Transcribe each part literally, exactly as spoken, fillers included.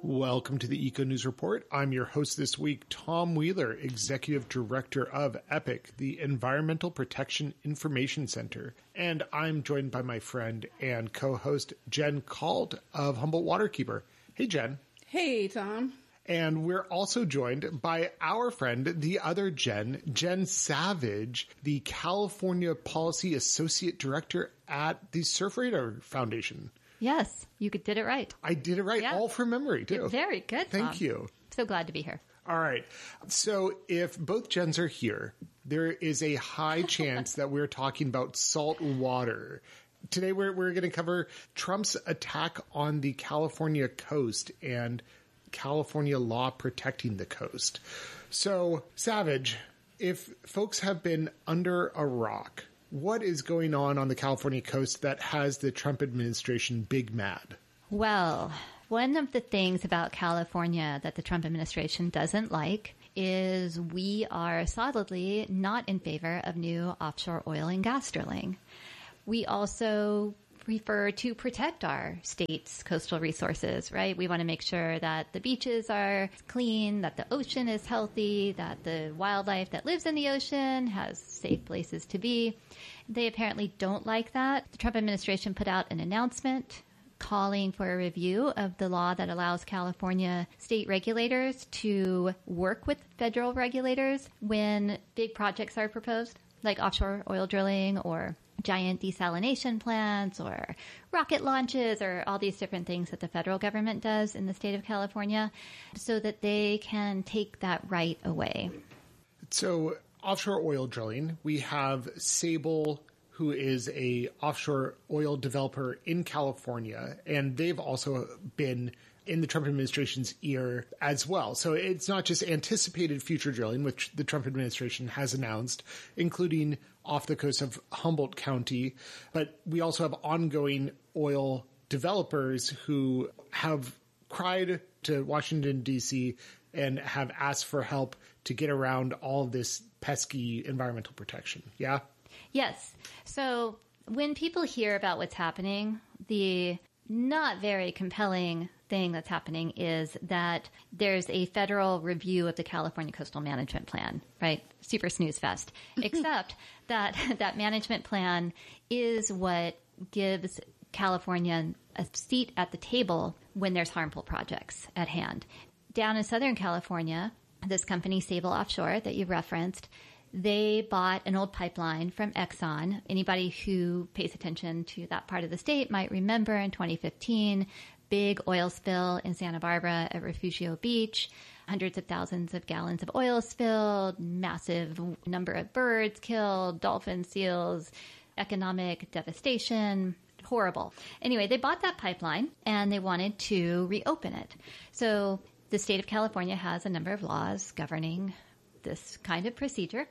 Welcome to the Eco News Report. I'm your host this week, Tom Wheeler, Executive Director of EPIC, the Environmental Protection Information Center. And I'm joined by my friend and co-host, Jen Kalt of Humboldt Waterkeeper. Hey, Jen. Hey, Tom. And we're also joined by our friend, the other Jen, Jen Savage, the California Policy Associate Director at the Surf Radar Foundation. Yes, you did it right. I did it right, yeah. All from memory, too. Very good, Thank Tom. you. So glad to be here. All right. So if both Jens are here, there is a high chance that we're talking about salt water. Today we're we're going to cover Trump's attack on the California coast and California law protecting the coast. So, Savage, if folks have been under a rock, what is going on on the California coast that has the Trump administration big mad? Well, one of the things about California that the Trump administration doesn't like is we are solidly not in favor of new offshore oil and gas drilling. We also prefer to protect our state's coastal resources, right? We want to make sure that the beaches are clean, that the ocean is healthy, that the wildlife that lives in the ocean has safe places to be. They apparently don't like that. The Trump administration put out an announcement calling for a review of the law that allows California state regulators to work with federal regulators when big projects are proposed, like offshore oil drilling or giant desalination plants or rocket launches or all these different things that the federal government does in the state of California so that they can take that right away. So offshore oil drilling, we have Sable, who is a offshore oil developer in California, and they've also been in the Trump administration's ear as well. So it's not just anticipated future drilling, which the Trump administration has announced, including off the coast of Humboldt County, but we also have ongoing oil developers who have cried to Washington, D C and have asked for help to get around all of this pesky environmental protection. Yeah? Yes. So when people hear about what's happening, the not very compelling thing that's happening is that there's a federal review of the California Coastal Management Plan, right? Super snooze fest. Except that that management plan is what gives California a seat at the table when there's harmful projects at hand. Down in Southern California, this company, Sable Offshore, that you referenced, they bought an old pipeline from Exxon. Anybody who pays attention to that part of the state might remember in twenty fifteen, big oil spill in Santa Barbara at Refugio Beach, hundreds of thousands of gallons of oil spilled, massive number of birds killed, dolphins, seals, economic devastation. Horrible. Anyway, they bought that pipeline and they wanted to reopen it. So the state of California has a number of laws governing this kind of procedure.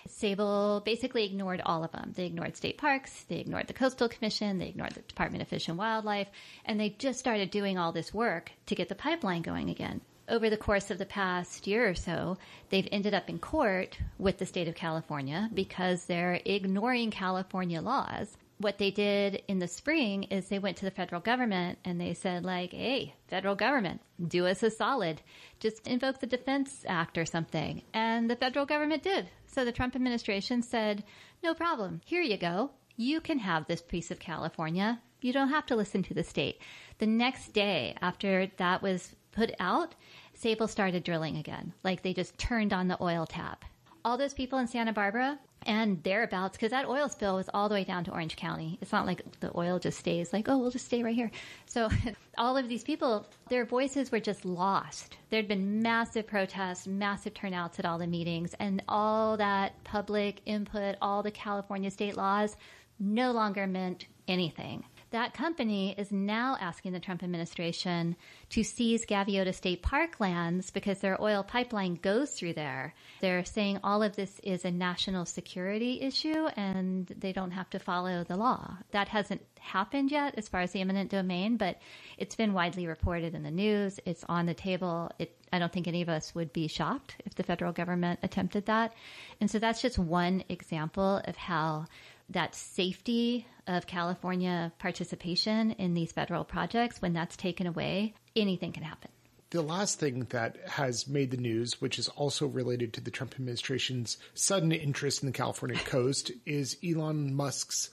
Sable basically ignored all of them. They ignored state parks, they ignored the Coastal Commission, they ignored the Department of Fish and Wildlife, and they just started doing all this work to get the pipeline going again. Over the course of the past year or so, they've ended up in court with the state of California because they're ignoring California laws. What they did in the spring is they went to the federal government and they said, like, hey, federal government, do us a solid. Just invoke the Defense Act or something. And the federal government did. So the Trump administration said, no problem. Here you go. You can have this piece of California. You don't have to listen to the state. The next day after that was put out, Sable started drilling again. Like they just turned on the oil tap. All those people in Santa Barbara and thereabouts, because that oil spill was all the way down to Orange County. It's not like the oil just stays like, oh, we'll just stay right here. So all of these people, their voices were just lost. There'd been massive protests, massive turnouts at all the meetings, and all that public input, all the California state laws no longer meant anything. That company is now asking the Trump administration to seize Gaviota State Park lands because their oil pipeline goes through there. They're saying all of this is a national security issue and they don't have to follow the law. That hasn't happened yet as far as the eminent domain, but it's been widely reported in the news. It's on the table. It, I don't think any of us would be shocked if the federal government attempted that. And so that's just one example of how that safety of California participation in these federal projects, when that's taken away, anything can happen. The last thing that has made the news, which is also related to the Trump administration's sudden interest in the California coast, is Elon Musk's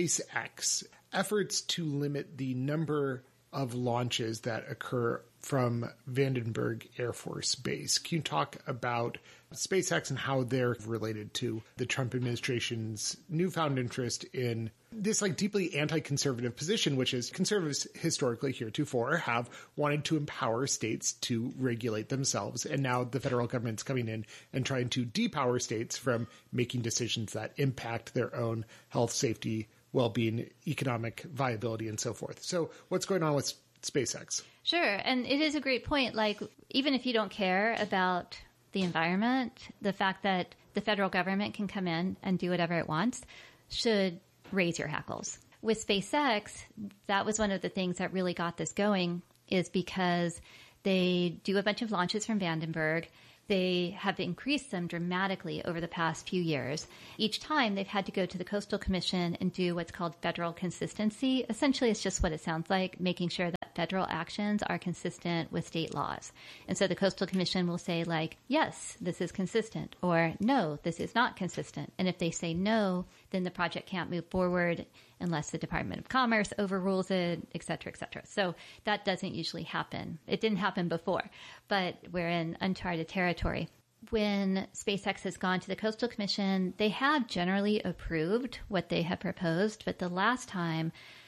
SpaceX efforts to limit the number of launches that occur from Vandenberg Air Force Base. Can you talk about SpaceX and how they're related to the Trump administration's newfound interest in this like deeply anti-conservative position, which is conservatives historically heretofore have wanted to empower states to regulate themselves. And now the federal government's coming in and trying to depower states from making decisions that impact their own health, safety, well-being, economic viability, and so forth. So what's going on with SpaceX? Sure. And it is a great point. Like, even if you don't care about the environment, the fact that the federal government can come in and do whatever it wants should raise your hackles. With SpaceX, that was one of the things that really got this going, is because they do a bunch of launches from Vandenberg. They have increased them dramatically over the past few years. Each time they've had to go to the Coastal Commission and do what's called federal consistency. Essentially, it's just what it sounds like, making sure that federal actions are consistent with state laws. And so the Coastal Commission will say, like, yes, this is consistent, or no, this is not consistent. And if they say no, then the project can't move forward unless the Department of Commerce overrules it, et cetera, et cetera. So that doesn't usually happen. It didn't happen before, but we're in uncharted territory. When SpaceX has gone to the Coastal Commission, they have generally approved what they have proposed, but the last time,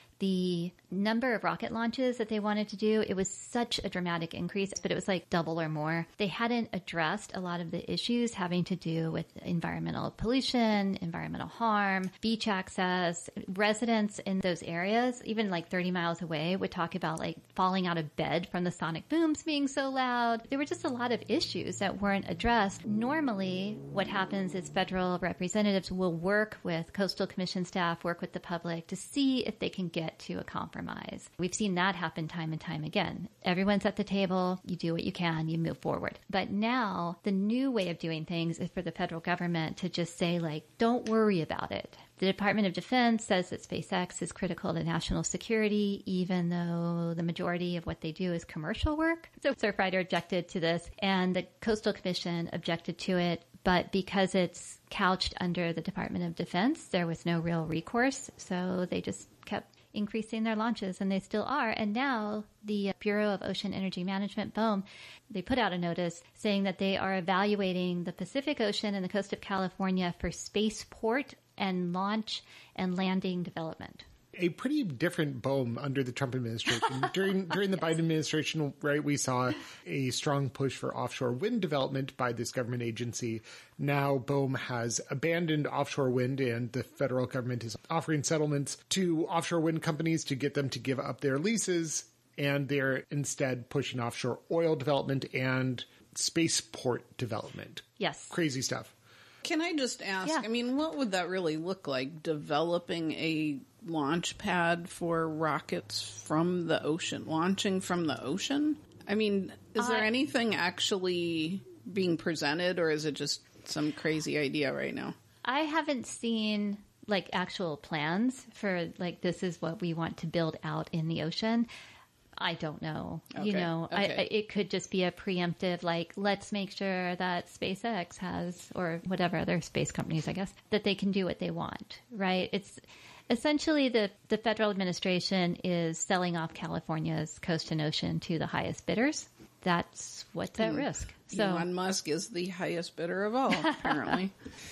the number of rocket launches that they wanted to do, it was such a dramatic increase, but it was like double or more. They hadn't addressed a lot of the issues having to do with environmental pollution, environmental harm, beach access. Residents in those areas, even like thirty miles away, would talk about like falling out of bed from the sonic booms being so loud. There were just a lot of issues that weren't addressed. Normally, what happens is federal representatives will work with Coastal Commission staff, work with the public to see if they can get to a compromise. We've seen that happen time and time again. Everyone's at the table, you do what you can, you move forward. But now the new way of doing things is for the federal government to just say, like, don't worry about it. The Department of Defense says that SpaceX is critical to national security, even though the majority of what they do is commercial work. So Surfrider objected to this, and the Coastal Commission objected to it. But because it's couched under the Department of Defense, there was no real recourse. So they just kept increasing their launches, and they still are. And now the Bureau of Ocean Energy Management, BOEM, they put out a notice saying that they are evaluating the Pacific Ocean and the coast of California for spaceport and launch and landing development. A pretty different BOEM under the Trump administration. During during the yes. Biden administration, right, we saw a strong push for offshore wind development by this government agency. Now BOEM has abandoned offshore wind, and the federal government is offering settlements to offshore wind companies to get them to give up their leases, and they're instead pushing offshore oil development and spaceport development. Yes. Crazy stuff. Can I just ask, yeah. I mean, what would that really look like, developing a launch pad for rockets from the ocean, launching from the ocean? I mean, is uh, there anything actually being presented, or is it just some crazy idea right now? I haven't seen like actual plans for like, this is what we want to build out in the ocean. I don't know. Okay. You know, okay. I, it could just be a preemptive, like, let's make sure that SpaceX has, or whatever other space companies, I guess, that they can do what they want, right? It's essentially the, the federal administration is selling off California's coast and ocean to the highest bidders. That's what's at risk. So Elon Musk is the highest bidder of all, apparently.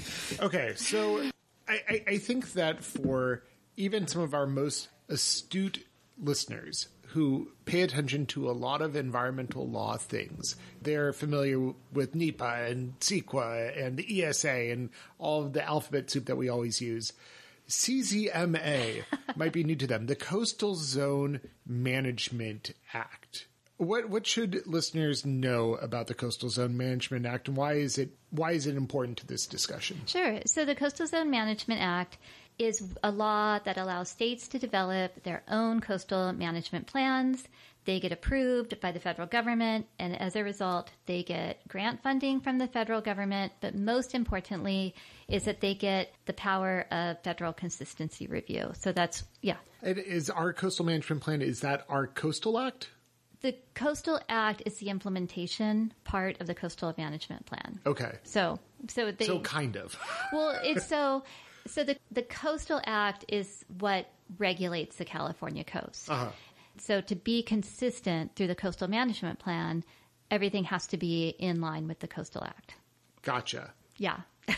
Okay, so I, I, I think that for even some of our most astute listeners who pay attention to a lot of environmental law things, they're familiar with NEPA and CEQA and the E S A and all of the alphabet soup that we always use. C Z M A might be new to them, the Coastal Zone Management Act. What what should listeners know about the Coastal Zone Management Act, and why is it why is it important to this discussion? Sure. So the Coastal Zone Management Act is a law that allows states to develop their own coastal management plans. They get approved by the federal government, and as a result, they get grant funding from the federal government. But most importantly is that they get the power of federal consistency review. So that's, yeah. It is our Coastal Management Plan, is that our Coastal Act? the Coastal Act is the implementation part of the Coastal Management Plan. Okay. So, so they, So kind of. well, it's so, so the, the Coastal Act is what regulates the California coast. Uh-huh. So to be consistent through the Coastal Management Plan, everything has to be in line with the Coastal Act. Gotcha. Yeah.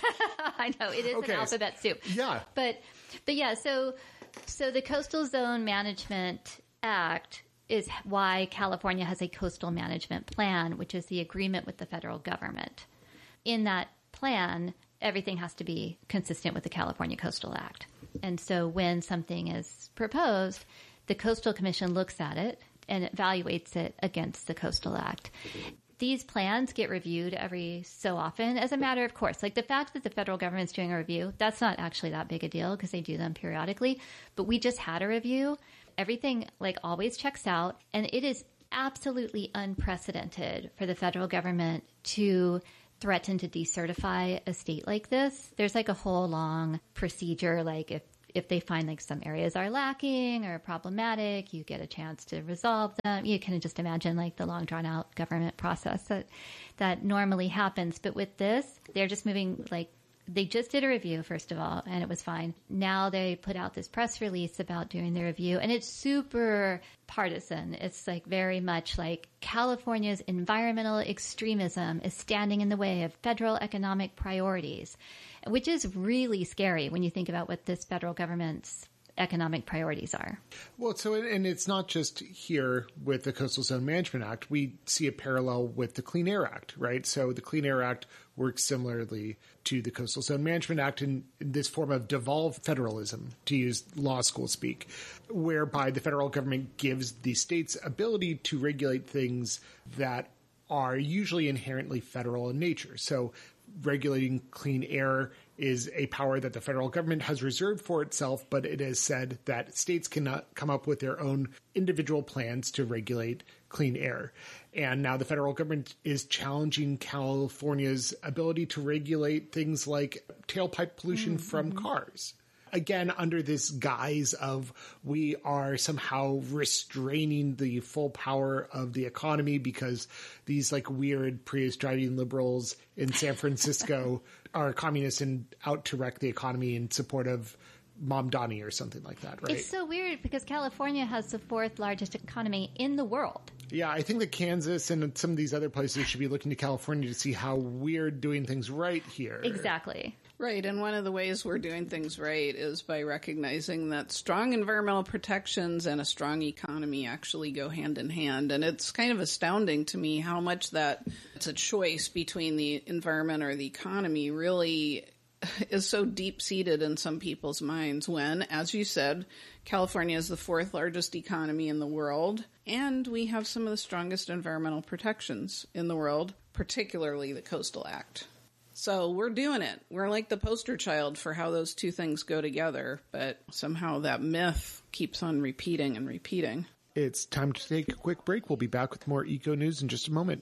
I know it is Okay. an alphabet soup. Yeah. But, but yeah, so, so the Coastal Zone Management Act is why California has a coastal management plan, which is the agreement with the federal government. In that plan, everything has to be consistent with the California Coastal Act. And so when something is proposed, the Coastal Commission looks at it and evaluates it against the Coastal Act. These plans get reviewed every so often as a matter of course. Like the fact that the federal government's doing a review, that's not actually that big a deal because they do them periodically. But we just had a review. Everything like always checks out. And it is absolutely unprecedented for the federal government to threaten to decertify a state like this. There's like a whole long procedure. Like if If they find like some areas are lacking or problematic, you get a chance to resolve them. You can just imagine like the long drawn out government process that that normally happens. But with this, they're just moving like they just did a review, first of all, and it was fine. Now they put out this press release about doing the review, and it's super partisan. It's like very much like California's environmental extremism is standing in the way of federal economic priorities, which is really scary when you think about what this federal government's economic priorities are. Well, so, and it's not just here with the Coastal Zone Management Act. We see a parallel with the Clean Air Act, right? So the Clean Air Act works similarly to the Coastal Zone Management Act in, in this form of devolved federalism, to use law school speak, whereby the federal government gives the states ability to regulate things that are usually inherently federal in nature. So regulating clean air is a power that the federal government has reserved for itself, but it has said that states cannot come up with their own individual plans to regulate clean air. And now the federal government is challenging California's ability to regulate things like tailpipe pollution mm-hmm. from cars. Again, under this guise of we are somehow restraining the full power of the economy because these like weird Prius driving liberals in San Francisco are communists and out to wreck the economy in support of Mom Donnie or something like that, right? It's so weird because California has the fourth largest economy in the world. Yeah, I think that Kansas and some of these other places should be looking to California to see how we're doing things right here. Exactly. Right, and one of the ways we're doing things right is by recognizing that strong environmental protections and a strong economy actually go hand in hand. And it's kind of astounding to me how much that it's a choice between the environment or the economy really is so deep-seated in some people's minds when, as you said, California is the fourth largest economy in the world, and we have some of the strongest environmental protections in the world, particularly the Coastal Act. So we're doing it. We're like the poster child for how those two things go together, but somehow that myth keeps on repeating and repeating. It's time to take a quick break. We'll be back with more eco news in just a moment.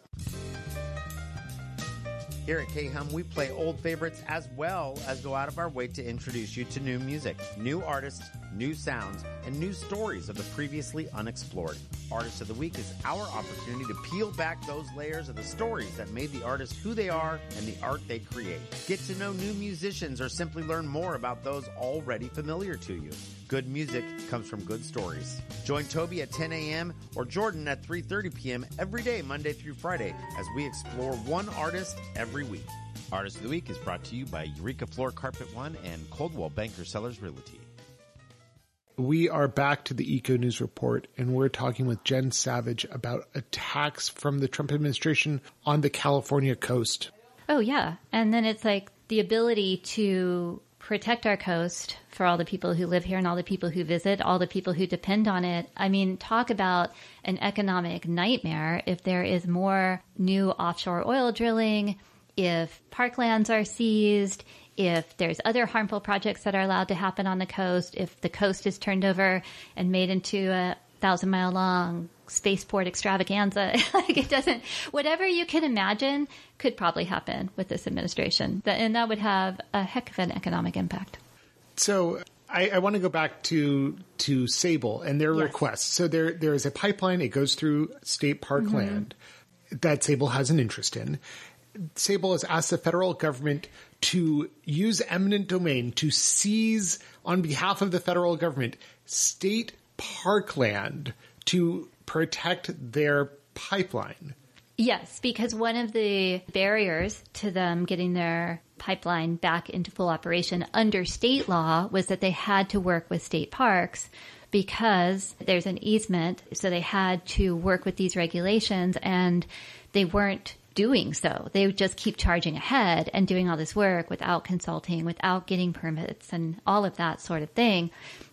Here at K-Hum, we play old favorites as well as go out of our way to introduce you to new music, new artists, new sounds, and new stories of the previously unexplored. Artist of the Week is our opportunity to peel back those layers of the stories that made the artist who they are and the art they create. Get to know new musicians or simply learn more about those already familiar to you. Good music comes from good stories. Join Toby at ten a.m. or Jordan at three thirty p.m. every day, Monday through Friday, as we explore one artist every week. Artist of the Week is brought to you by Eureka Floor Carpet One and Coldwell Banker Sellers Realty. We are back to the Eco News Report, and we're talking with Jen Savage about attacks from the Trump administration on the California coast. Oh, yeah. And then it's like the ability to protect our coast for all the people who live here and all the people who visit, all the people who depend on it. I mean, talk about an economic nightmare if there is more new offshore oil drilling, if parklands are seized, if there's other harmful projects that are allowed to happen on the coast, if the coast is turned over and made into a thousand mile long spaceport extravaganza. Like it doesn't, whatever you can imagine could probably happen with this administration. And that would have a heck of an economic impact. So I, I want to go back to to Sable and their Yes. request. So there there is a pipeline. It goes through state park Mm-hmm. land that Sable has an interest in. Sable has asked the federal government to use eminent domain to seize, on behalf of the federal government, state parkland to protect their pipeline. Yes, because one of the barriers to them getting their pipeline back into full operation under state law was that they had to work with state parks because there's an easement. So they had to work with these regulations, and they weren't doing so. They would just keep charging ahead and doing all this work without consulting, without getting permits and all of that sort of thing.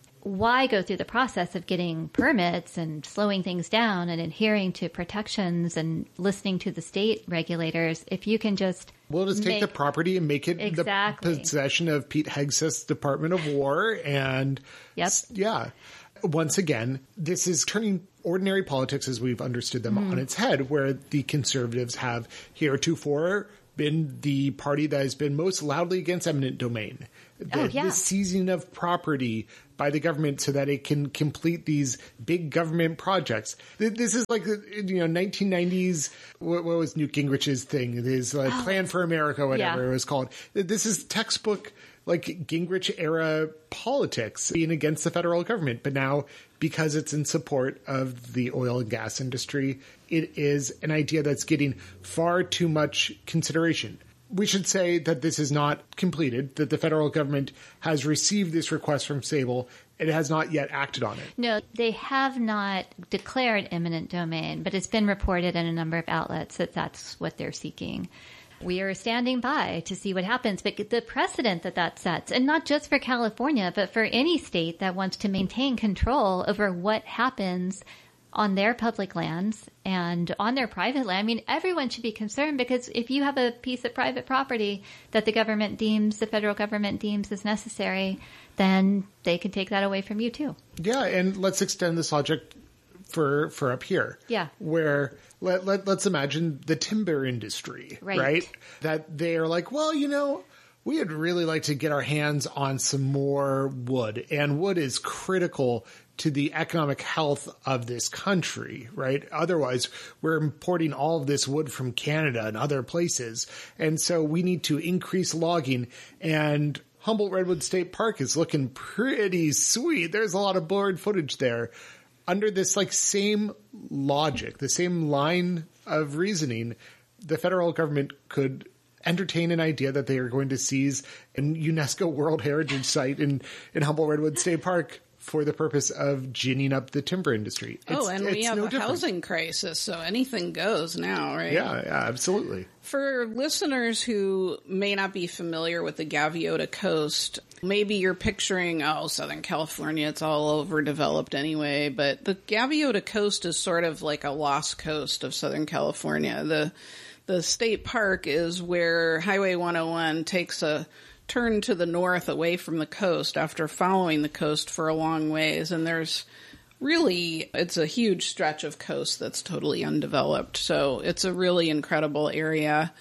Why go through the process of getting permits and slowing things down and adhering to protections and listening to the state regulators if you can just We'll just take make- the property and make it Exactly. the possession of Pete Hegseth's Department of War. And Yep. s- yeah, once again, this is turning ordinary politics as we've understood them Mm-hmm. on its head, where the conservatives have heretofore been the party that has been most loudly against eminent domain. The, Oh, yeah. the seizing of property by the government so that it can complete these big government projects. Th- This is like, you know, nineteen nineties, what, what was Newt Gingrich's thing? His uh, Plan for America, whatever Yeah. it was called. Th- This is textbook, like, Gingrich era politics being against the federal government. But now, because it's in support of the oil and gas industry, it is an idea that's getting far too much consideration. We should say that this is not completed, that the federal government has received this request from Sable. It has not yet acted on it. No, they have not declared eminent domain, but it's been reported in a number of outlets that that's what they're seeking. We are standing by to see what happens, but the precedent that that sets, and not just for California, but for any state that wants to maintain control over what happens on their public lands and on their private land. I mean, everyone should be concerned, because if you have a piece of private property that the government deems, the federal government deems as necessary, then they can take that away from you too. Yeah, and let's extend this logic for for up here. Yeah. Where let, let let's imagine the timber industry, Right. right? That they are like, well, you know, we would really like to get our hands on some more wood, and wood is critical to the economic health of this country, right? Otherwise, we're importing all of this wood from Canada and other places. And so we need to increase logging, and Humboldt Redwood State Park is looking pretty sweet. There's a lot of blurred footage there. Under this like same logic, the same line of reasoning, the federal government could entertain an idea that they are going to seize a UNESCO World Heritage Site in, in Humboldt Redwood State Park for the purpose of ginning up the timber industry. Oh, It's- and we it's have no a different. housing crisis, so anything goes now, right? Yeah, yeah, absolutely. For listeners who may not be familiar with the Gaviota Coast, maybe you're picturing, oh, Southern California, it's all overdeveloped anyway, but the Gaviota Coast is sort of like a lost coast of Southern California. The the state park is where Highway one oh one takes a turn to the north away from the coast after following the coast for a long ways, and there's really, it's a huge stretch of coast that's totally undeveloped. So it's a really incredible area,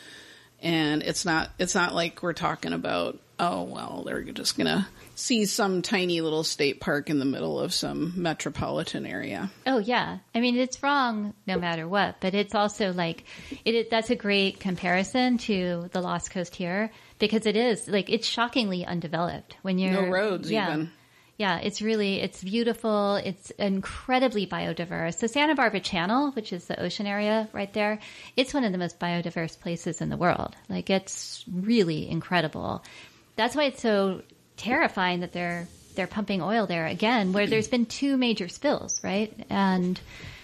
and it's not it's not like we're talking about, oh, well, they're just gonna see some tiny little state park in the middle of some metropolitan area. Oh yeah, I mean it's wrong no matter what, but it's also like it. it that's a great comparison to the Lost Coast here, because it is like it's shockingly undeveloped when you're No roads yeah, even. Yeah, it's really it's beautiful. It's incredibly biodiverse. The Santa Barbara Channel, which is the ocean area right there, it's one of the most biodiverse places in the world. Like it's really incredible. That's why it's so terrifying that they're they're pumping oil there again, where there's been two major spills, right? And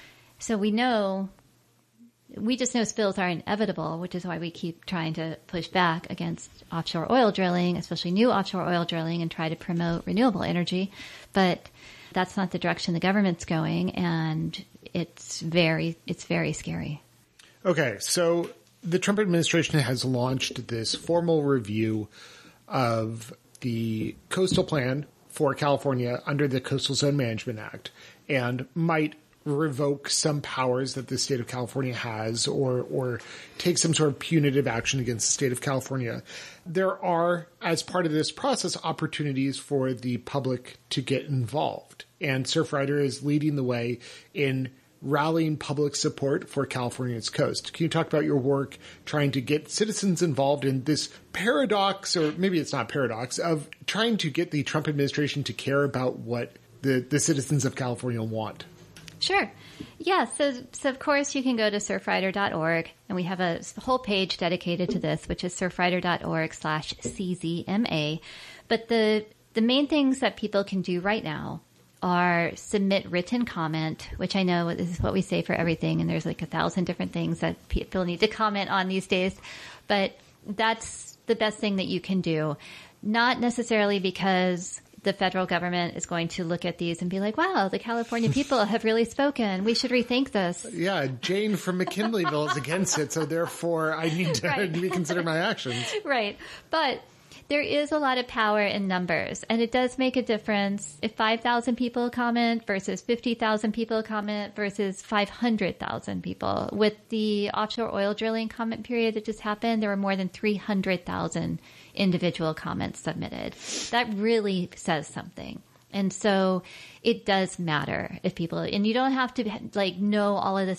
so we know, we just know spills are inevitable, which is why we keep trying to push back against offshore oil drilling, especially new offshore oil drilling, and try to promote renewable energy. But that's not the direction the government's going, and it's very, it's very scary. Okay, so the Trump administration has launched this formal review of the coastal plan for California under the Coastal Zone Management Act, and might revoke some powers that the state of California has or or take some sort of punitive action against the state of California. There are, as part of this process, opportunities for the public to get involved. And Surfrider is leading the way in rallying public support for California's coast. Can you talk about your work trying to get citizens involved in this paradox, or maybe it's not paradox, of trying to get the Trump administration to care about what the, the citizens of California want? Sure. Yeah. So, so of course you can go to surfrider dot org, and we have a whole page dedicated to this, which is surfrider dot org slash C Z M A. But the, the main things that people can do right now are submit written comment, which I know is what we say for everything. And there's like a thousand different things that people need to comment on these days, but that's the best thing that you can do. Not necessarily because the federal government is going to look at these and be like, wow, the California people have really spoken. We should rethink this. Yeah, Jane from McKinleyville is against it, so therefore I need to right. reconsider my actions. Right. But there is a lot of power in numbers, and it does make a difference if five thousand people comment versus fifty thousand people comment versus five hundred thousand people. With the offshore oil drilling comment period that just happened, there were more than three hundred thousand individual comments submitted. That really says something. And so it does matter if people, and you don't have to like know all of this